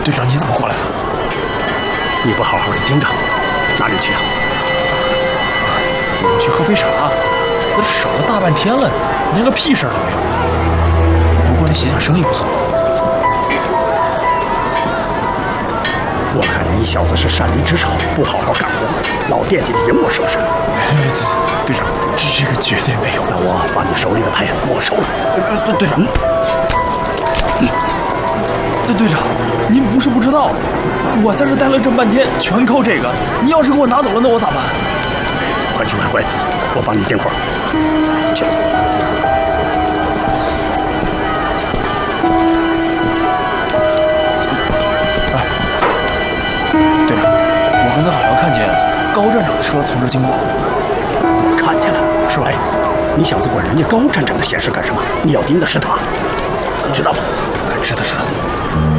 队长，你怎么过来了？ 你不好好的盯着，哪里去啊？ 我去喝杯茶，我守了大半天了，连个屁事儿都没有。不过那鞋匠生意不错。 我看你小子是擅离职场，不好好干活，老惦记着赢我是不是？ 队长，这个绝对没有。 那我把你手里的牌没收了。 队长，队长，您不是不知道，我在这待了这么半天，全靠这个。你要是给我拿走了，那我咋办？ 快去快回，我帮你垫会儿。去。 队长，我刚才好像看见高站长的车从这经过。 看见了，是吧？哎，你小子管人家高站长的闲事干什么？你要盯的是他，知道吗？ 知道。